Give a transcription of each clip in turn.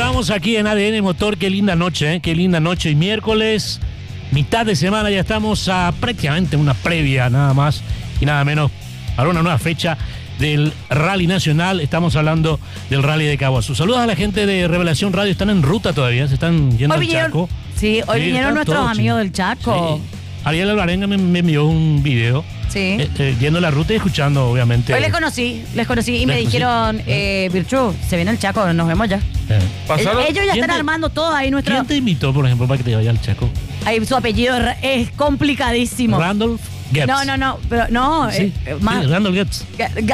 Llegamos aquí en ADN Motor, qué linda noche, qué linda noche. Y miércoles, mitad de semana, ya estamos a prácticamente una previa, nada más y nada menos, para una nueva fecha del Rally Nacional. Estamos hablando del Rally de Caguazú. Saludos a la gente de Revelación Radio, están en ruta todavía, se están yendo al Chaco. Sí, hoy vinieron nuestros amigos del Chaco. Sí. Ariel Alvarenga me envió un video. Sí. Yendo la ruta y escuchando, obviamente. Hoy les conocí y me dijeron, Virchu, se viene el Chaco, nos vemos ya. Ellos ya están armando todo ahí nuestro... ¿Quién te invitó, por ejemplo, para que te vaya al Chaco? Ahí su apellido es complicadísimo. Randolph Getz. No, pero no, sí, más... sí, Randolph Getz.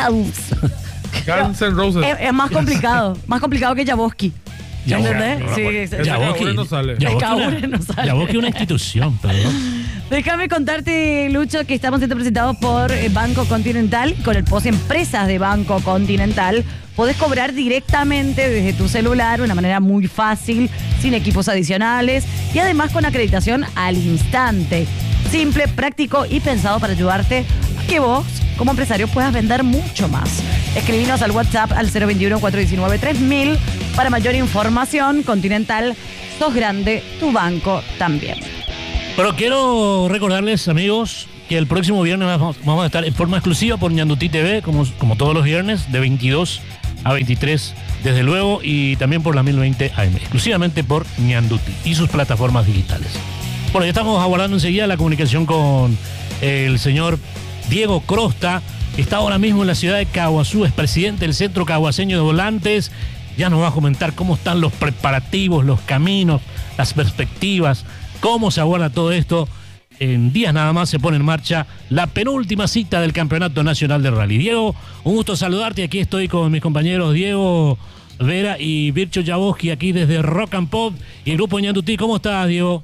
Guns N' Roses. Es más complicado, más complicado que Jaboski. ¿Entendés? Sí, Jaboski no sale. Jaboski es una institución, perdón. Déjame contarte, Lucho, que estamos siendo presentados por Banco Continental. Con el POS Empresas de Banco Continental podés cobrar directamente desde tu celular de una manera muy fácil, sin equipos adicionales y además con acreditación al instante. Simple, práctico y pensado para ayudarte a que vos, como empresario, puedas vender mucho más. Escribinos al WhatsApp al 021-419-3000 para mayor información. Continental, sos grande, tu banco también. Pero quiero recordarles, amigos, que el próximo viernes vamos a estar en forma exclusiva por Ñandutí TV, como todos los viernes, de 22 a 23, desde luego, y también por la 1020 AM, exclusivamente por Ñandutí y sus plataformas digitales. Bueno, ya estamos aguardando enseguida la comunicación con el señor Diego Crosta, que está ahora mismo en la ciudad de Caguazú, es presidente del Centro Caguaseño de Volantes. Ya nos va a comentar cómo están los preparativos, los caminos, las perspectivas, cómo se aguarda todo esto. En días nada más se pone en marcha la penúltima cita del Campeonato Nacional de Rally. Diego, un gusto saludarte. Aquí estoy con mis compañeros Diego Vera y Vircho Jaboski, aquí desde Rock and Pop y el Grupo Ñandutí. ¿Cómo estás, Diego?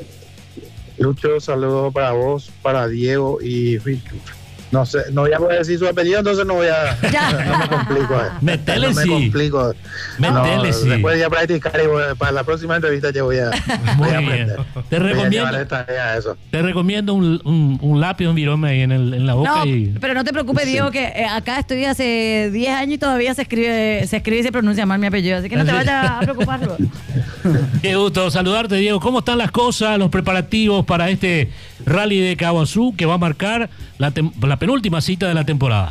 Lucho, saludos para vos, para Diego y Vircho. No sé, no voy a poder decir su apellido, entonces no voy a... No me complico. Metele no sí. me complico. Metele sí. Después de practicar y para la próxima entrevista yo voy a aprender. Te recomiendo un lápiz, un virome ahí en la boca. No, pero no te preocupes, Diego, que acá estoy hace 10 años y todavía se escribe y se pronuncia mal mi apellido, así que no te vayas a preocupar. Qué gusto saludarte, Diego. ¿Cómo están las cosas, los preparativos para este Rally de Caguazú que va a marcar la penúltima cita de la temporada?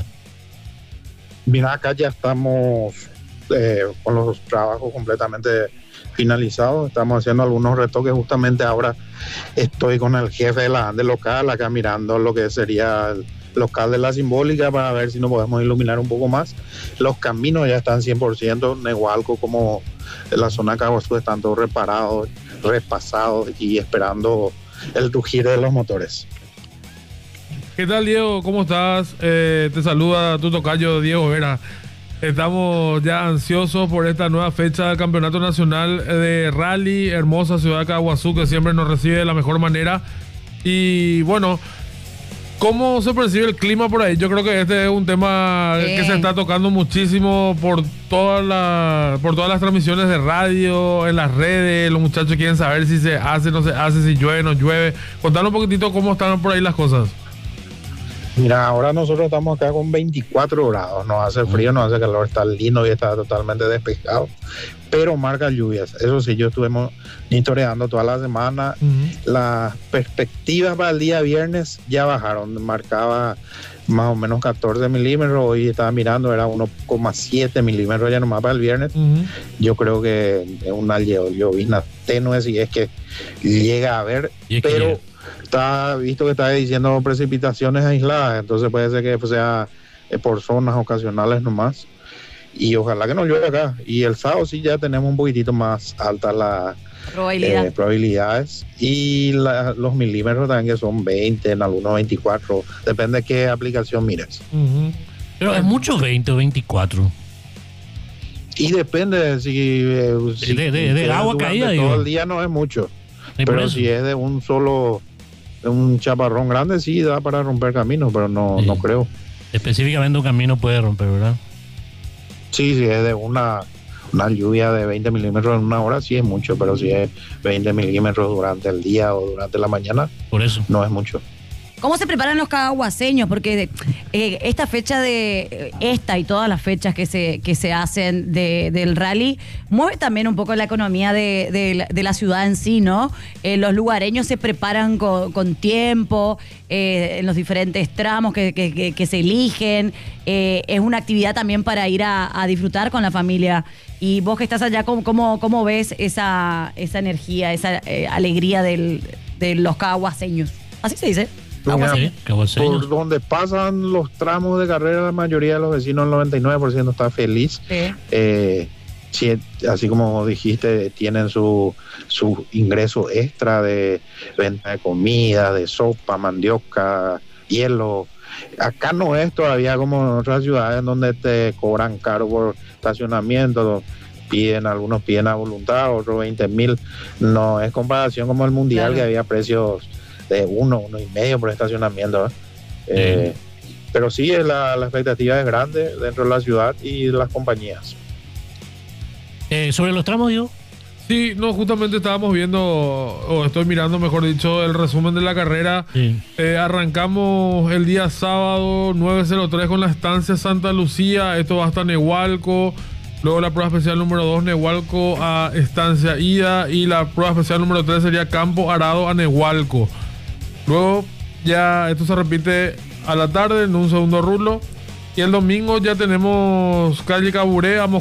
Mira, acá ya estamos con los trabajos completamente finalizados. Estamos haciendo algunos retoques. Justamente ahora estoy con el jefe de la ANDE local acá mirando lo que sería el local de la Simbólica para ver si nos podemos iluminar un poco más. Los caminos ya están 100%, Nehualco como la zona de Caguazú están todos reparados, repasados y esperando el rugir de los motores. ¿Qué tal, Diego? ¿Cómo estás? Te saluda tu tocayo Diego Vera. Estamos ya ansiosos por esta nueva fecha del Campeonato Nacional de Rally, hermosa ciudad de Caguazú, que siempre nos recibe de la mejor manera. Y bueno, ¿cómo se percibe el clima por ahí? Yo creo que este es un tema que se está tocando muchísimo por todas las transmisiones de radio, en las redes. Los muchachos quieren saber si se hace, no se hace, si llueve, no llueve. Contanos un poquitito cómo están por ahí las cosas. Mira, ahora nosotros estamos acá con 24 grados, no hace frío, no hace calor, está lindo y está totalmente despejado, pero marca lluvias. Eso sí, yo estuve monitoreando toda la semana. Las perspectivas para el día viernes ya bajaron, marcaba más o menos 14 milímetros, hoy estaba mirando, era 1,7 milímetros ya nomás para el viernes. Yo creo que es una llovizna tenue si es que llega a haber, pero... Está visto que está diciendo precipitaciones aisladas, entonces puede ser que sea por zonas ocasionales nomás. Y ojalá que no llueva acá. Y el sábado sí ya tenemos un poquitito más altas las probabilidades. Y los milímetros también, que son 20, en algunos 24. Depende de qué aplicación mires. Pero es mucho 20 o 24. Y depende de si de agua caída. Todo el día no es mucho. Pero si es de un solo... un chaparrón grande sí da para romper caminos, pero no creo. Específicamente un camino puede romper, ¿verdad? Sí, si es de una lluvia de 20 milímetros en una hora, sí es mucho, pero si es 20 milímetros durante el día o durante la mañana, por eso no es mucho. ¿Cómo se preparan los caguaseños? Porque esta fecha esta y todas las fechas que se hacen del rally mueve también un poco la economía de la ciudad en sí, ¿no? Los lugareños se preparan con tiempo, en los diferentes tramos que se eligen. Es una actividad también para ir a disfrutar con la familia. Y vos que estás allá, ¿cómo ves esa energía, esa alegría de los caguaseños? Así se dice. Mira, Caguaseños. por donde pasan los tramos de carrera, la mayoría de los vecinos, el 99% está feliz. Sí. Sí, así como dijiste, tienen su ingreso extra de venta de comida, de sopa, mandioca, hielo. Acá no es todavía como en otras ciudades donde te cobran caro por estacionamiento. Algunos piden a voluntad, otros 20,000. No es comparación como el mundial, claro, que había precios de 1,5 por estacionamiento. Pero sí, la expectativa es grande dentro de la ciudad y de las compañías. Sobre los tramos, digo. Sí, no, justamente estábamos viendo, o estoy mirando, mejor dicho, el resumen de la carrera. Sí. Arrancamos el día sábado 9:03 con la estancia Santa Lucía. Esto va hasta Nehualco. Luego la prueba especial número 2, Nehualco a Estancia Ida. Y la prueba especial número 3 sería Campo Arado a Nehualco. Luego ya esto se repite a la tarde en un segundo rulo. Y el domingo ya tenemos calle Caburé a